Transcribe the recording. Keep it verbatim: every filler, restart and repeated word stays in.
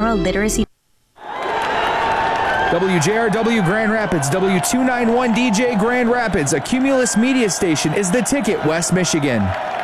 World Literacy. W J R W Grand Rapids, W two ninety-one D J Grand Rapids, a Cumulus media station, is the Ticket, West Michigan.